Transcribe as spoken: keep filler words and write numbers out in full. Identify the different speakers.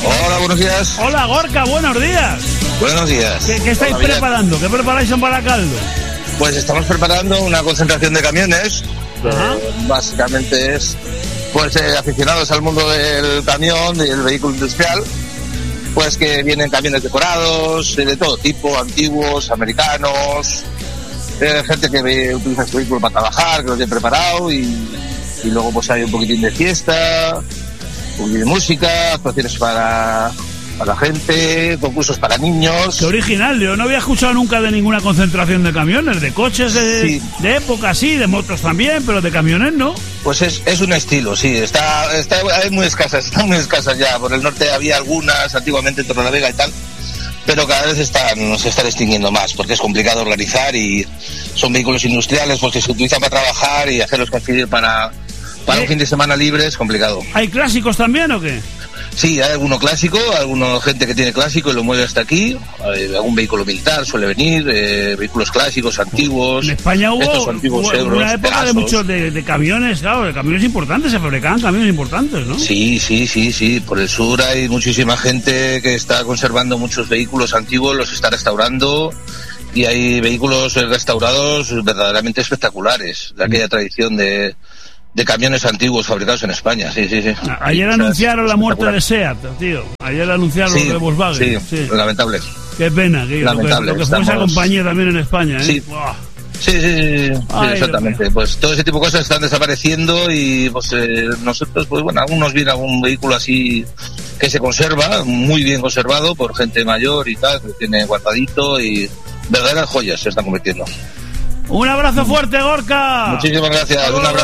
Speaker 1: Hola, buenos días.
Speaker 2: Hola, Gorka, buenos días.
Speaker 1: Buenos días.
Speaker 2: ¿Qué, qué estáis
Speaker 1: Hola,
Speaker 2: preparando? ¿Qué preparáis en Baracaldo?
Speaker 1: Pues estamos preparando una concentración de camiones.
Speaker 2: Ajá.
Speaker 1: Que básicamente es pues eh, aficionados al mundo del camión, del vehículo industrial. Pues que vienen camiones decorados, eh, de todo tipo, antiguos, americanos, eh, gente que ve, utiliza este vehículo para trabajar, que lo tiene preparado, y, y luego pues hay un poquitín de fiesta, un poquitín de música, actuaciones para, para la gente, concursos para niños.
Speaker 2: Qué original, yo no había escuchado nunca de ninguna concentración de camiones, de coches de,
Speaker 1: Sí.
Speaker 2: de época, sí, de motos también, pero de camiones no.
Speaker 1: Pues es, es un estilo, sí, está, está hay muy escasas, están muy escasas ya. Por el norte había algunas antiguamente en Torrelavega y tal, pero cada vez están, se están extinguiendo más, porque es complicado organizar y son vehículos industriales pues, que se utilizan para trabajar, y hacerlos coincidir para, para
Speaker 2: ¿Eh?
Speaker 1: un fin de semana libre es complicado.
Speaker 2: ¿Hay clásicos también o qué?
Speaker 1: Sí, hay alguno clásico, alguna gente que tiene clásico y lo mueve hasta aquí, eh, algún vehículo militar suele venir, eh, vehículos clásicos, antiguos.
Speaker 2: En España hubo,
Speaker 1: estos antiguos
Speaker 2: hubo
Speaker 1: euros,
Speaker 2: una época de
Speaker 1: Pegasos.
Speaker 2: muchos de, de camiones, claro, de camiones importantes, se fabricaban camiones importantes, ¿no?
Speaker 1: Sí, sí, sí, sí. Por el sur hay muchísima gente que está conservando muchos vehículos antiguos, los está restaurando, y hay vehículos restaurados verdaderamente espectaculares, de aquella tradición de, de camiones antiguos fabricados en España. Sí, sí, sí.
Speaker 2: Ayer
Speaker 1: Sí, o sea,
Speaker 2: anunciaron
Speaker 1: es
Speaker 2: la muerte de
Speaker 1: espectacular.
Speaker 2: SEAT, tío. Ayer anunciaron
Speaker 1: Sí,
Speaker 2: lo de Volkswagen.
Speaker 1: sí,
Speaker 2: Sí.
Speaker 1: lamentable.
Speaker 2: Qué pena, que, lo que,
Speaker 1: Lamentable,
Speaker 2: lo que fue esa
Speaker 1: estamos-
Speaker 2: compañía también en España, ¿eh?
Speaker 1: Sí.
Speaker 2: Buah.
Speaker 1: Sí, sí, sí, sí,
Speaker 2: Ay,
Speaker 1: exactamente.
Speaker 2: Dios mío.
Speaker 1: Pues todo ese tipo de cosas están desapareciendo, y pues eh, nosotros, pues bueno, aún nos viene algún vehículo así que se conserva, muy bien conservado por gente mayor y tal, que tiene guardadito, y verdaderas joyas se están convirtiendo.
Speaker 2: Un abrazo fuerte, Gorka.
Speaker 1: Muchísimas gracias, un abrazo.